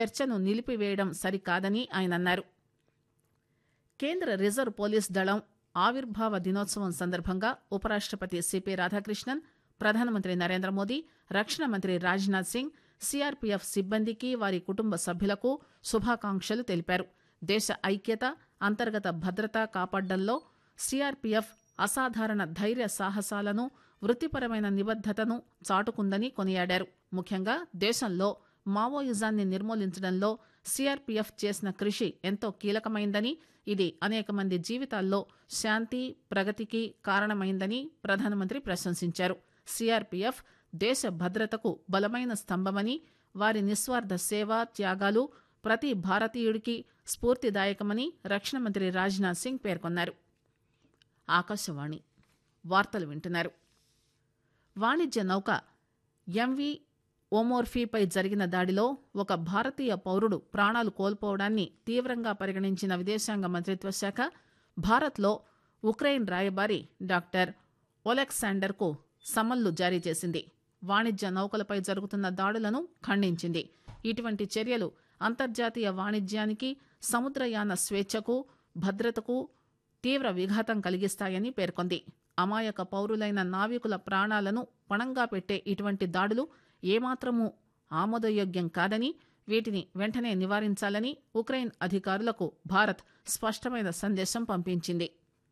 చర్చను నిలిపివేయడం సరికాదని ఆయన అన్నారు. కేంద్ర రిజర్వ్ పోలీస్ దళం ఆవిర్భావ దినోత్సవం సందర్భంగా ఉపరాష్టపతి సిపి రాధాకృష్ణన్, ప్రధానమంత్రి నరేంద్ర మోదీ, రక్షణ మంత్రి రాజ్నాథ్ సింగ్ సిఆర్పీఎఫ్ సిబ్బందికి, వారి కుటుంబ సభ్యులకు శుభాకాంక్షలు తెలిపారు. దేశ ఐక్యత, అంతర్గత భద్రత కాపాడడంలో సిఆర్పీఎఫ్ అసాధారణ ధైర్య సాహసాలను, వృత్తిపరమైన నిబద్దతను చాటుకుందని కొనియాడారు. ముఖ్యంగా దేశంలో మావోయిజాన్ని నిర్మూలించడంలో సిఆర్పీఎఫ్ చేసిన కృషి ఎంతో కీలకమైందని, ఇది అనేక మంది జీవితాల్లో శాంతి, ప్రగతికి కారణమైందని ప్రధానమంత్రి ప్రశంసించారు. సిఆర్పీఎఫ్ దేశ భద్రతకు బలమైన స్తంభమని, వారి నిస్వార్థ సేవ, త్యాగాలు ప్రతి భారతీయుడికి స్ఫూర్తిదాయకమని రక్షణ మంత్రి రాజ్నాథ్ సింగ్ పేర్కొన్నారు. ఆకాశవాణి వార్తలు వింటున్నారు. వాణిజ్య నౌక ఎంవి ఓమోర్ఫీపై జరిగిన దాడిలో ఒక భారతీయ పౌరుడు ప్రాణాలు కోల్పోవడాన్ని తీవ్రంగా పరిగణించిన విదేశాంగ మంత్రిత్వ శాఖ భారత్లో ఉక్రెయిన్ రాయబారి డాక్టర్ ఒలెక్సాండర్కు సమన్లు జారీ చేసింది. వాణిజ్య నౌకలపై జరుగుతున్న దాడులను ఖండించింది. ఇటువంటి చర్యలు అంతర్జాతీయ వాణిజ్యానికి, సముద్రయాన స్వేచ్ఛకు, భద్రతకు తీవ్ర విఘాతం కలిగిస్తాయని పేర్కొంది. అమాయక పౌరులైన నావికుల ప్రాణాలను పణంగా పెట్టే ఇటువంటి దాడులు ఏమాత్రమూ ఆమోదయోగ్యం కాదని, వీటిని వెంటనే నివారించాలని ఉక్రెయిన్ అధికారులకు భారత్ స్పష్టమైన సందేశం పంపించింది.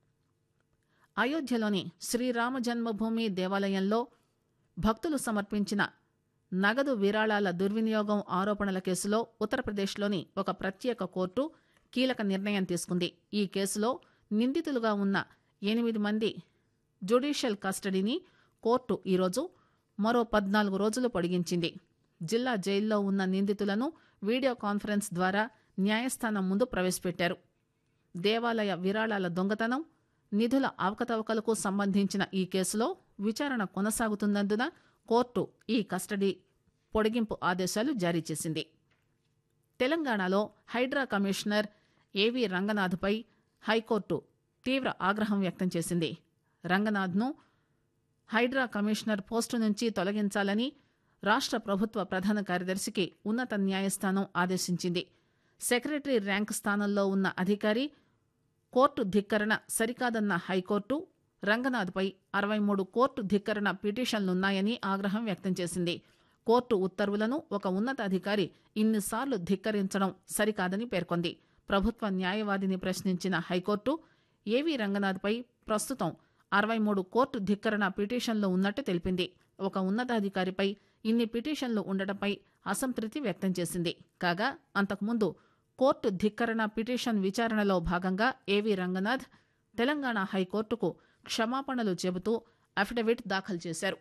అయోధ్యలోని శ్రీరామ జన్మభూమి దేవాలయంలో భక్తులు సమర్పించిన నగదు విరాళాల దుర్వినియోగం ఆరోపణల కేసులో ఉత్తరప్రదేశ్లోని ఒక ప్రత్యేక కోర్టు కీలక నిర్ణయం తీసుకుంది. ఈ కేసులో నిందితులుగా ఉన్న 8 మంది జ్యుడిషియల్ కస్టడీని కోర్టు ఈరోజు మరో 14 రోజులు పొడిగించింది. జిల్లా జైల్లో ఉన్న నిందితులను వీడియో కాన్ఫరెన్స్ ద్వారా న్యాయస్థానం ముందు ప్రవేశపెట్టారు. దేవాలయ విరాళాల దొంగతనం, నిధుల అవకతవకలకు సంబంధించిన ఈ కేసులో విచారణ కొనసాగుతున్నందున కోర్టు ఈ కస్టడీ పొడిగింపు ఆదేశాలు జారీ చేసింది. తెలంగాణలో హైడ్రా కమిషనర్ ఏవీ రంగనాథ్పై హైకోర్టు తీవ్ర ఆగ్రహం వ్యక్తం చేసింది. రంగనాథ్ను హైడ్రా కమిషనర్ పోస్టు నుంచి తొలగించాలని రాష్ట్ర ప్రభుత్వ ప్రధాన కార్యదర్శికి ఉన్నత న్యాయస్థానం ఆదేశించింది. సెక్రటరీ ర్యాంక్ స్థానంలో ఉన్న అధికారి కోర్టు ధిక్కరణ సరికాదన్న హైకోర్టు రంగనాథ్పై 63 కోర్టు ధిక్కరణ పిటిషన్లున్నాయని ఆగ్రహం వ్యక్తం చేసింది. కోర్టు ఉత్తర్వులను ఒక ఉన్నతాధికారి ఇన్నిసార్లు ధిక్కరించడం సరికాదని పేర్కొంది. ప్రభుత్వ న్యాయవాదిని ప్రశ్నించిన హైకోర్టు ఏవీ రంగనాథ్పై ప్రస్తుతం 63 కోర్టు ధిక్కరణ పిటిషన్లు ఉన్నట్టు తెలిపింది. ఒక ఉన్నతాధికారిపై ఇన్ని పిటిషన్లు ఉండటంపై అసంతృప్తి వ్యక్తం చేసింది. కాగా అంతకుముందు కోర్టు ధిక్కరణ పిటిషన్ విచారణలో భాగంగా ఏవీ రంగనాథ్ తెలంగాణ హైకోర్టుకు క్షమాపణలు చెబుతూ అఫిడవిట్ దాఖలు చేశారు.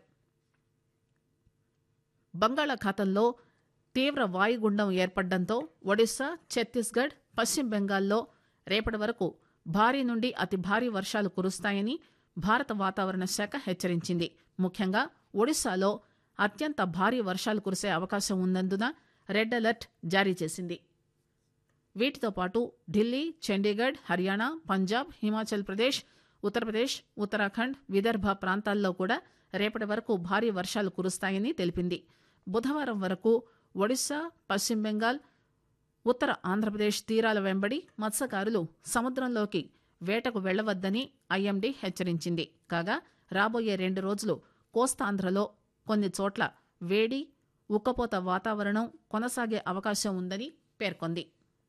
బంగాళాఖాతంలో తీవ్ర వాయుగుండం ఏర్పడడంతో ఒడిశా, ఛత్తీస్గఢ్, పశ్చిమ బెంగాల్లో రేపటి వరకు భారీ నుండి అతి భారీ వర్షాలు కురుస్తాయని భారత వాతావరణ శాఖ హెచ్చరించింది. ముఖ్యంగా ఒడిశాలో అత్యంత భారీ వర్షాలు కురిసే అవకాశం ఉన్నందున రెడ్ అలర్ట్ జారీ చేసింది. వీటితో పాటు ఢిల్లీ, చండీగఢ్, హర్యానా, పంజాబ్, హిమాచల్ ప్రదేశ్, ఉత్తరప్రదేశ్, ఉత్తరాఖండ్, విదర్భ ప్రాంతాల్లో కూడా రేపటి వరకు భారీ వర్షాలు కురుస్తాయని తెలిపింది. బుధవారం వరకు ఒడిశా, పశ్చిమ బెంగాల్, ఉత్తర ఆంధ్రప్రదేశ్ తీరాల వెంబడి మత్స్యకారులు సముద్రంలోకి వేటకు వెళ్లవద్దని ఐఎండీ హెచ్చరించింది. కాగా రాబోయే 2 రోజులు కోస్తాంధ్రలో కొన్ని చోట్ల వేడి, ఉక్కపోత వాతావరణం కొనసాగే అవకాశం ఉందని పేర్కొంది.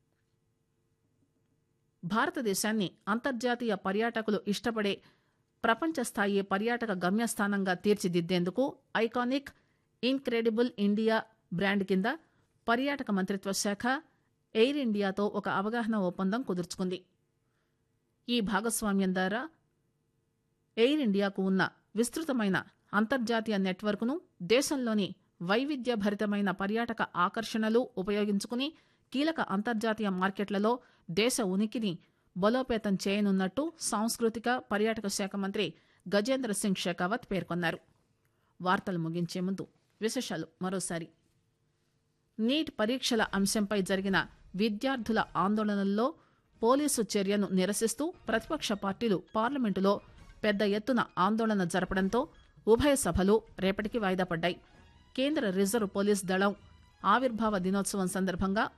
భారతదేశాన్ని అంతర్జాతీయ పర్యాటకులు ఇష్టపడే ప్రపంచ స్థాయి పర్యాటక గమ్యస్థానంగా తీర్చిదిద్దేందుకు ఐకానిక్ ఇన్క్రెడిబుల్ ఇండియా బ్రాండ్ కింద పర్యాటక మంత్రిత్వ శాఖ ఎయిర్ ఇండియాతో ఒక అవగాహన ఒప్పందం కుదుర్చుకుంది. ఈ భాగస్వామ్యం ద్వారా ఎయిర్ ఇండియాకు ఉన్న విస్తృతమైన అంతర్జాతీయ నెట్వర్క్ను దేశంలోని వైవిధ్యభరితమైన పర్యాటక ఆకర్షణలు ఉపయోగించుకుని కీలక అంతర్జాతీయ మార్కెట్లలో దేశ ఉనికిని బలోపేతం చేయనున్నట్టు సాంస్కృతిక పర్యాటక శాఖ మంత్రి గజేంద్ర సింగ్ షెకావత్ పేర్కొన్నారు. వార్తలు ముగించే ముందు విశేషాలు మరోసారి. నీట్ పరీక్షల అంశంపై జరిగిన విద్యార్థుల ఆందోళనల్లో పోలీసు చర్యను నిరసిస్తూ ప్రతిపక్ష పార్టీలు పార్లమెంటులో పెద్ద ఎత్తున ఆందోళన జరపడంతో ఉభయ సభలు రేపటికి వాయిదా పడ్డాయి. కేంద్ర రిజర్వ్ పోలీస్ దళం ఆవిర్భావ దినోత్సవం సందర్భంగా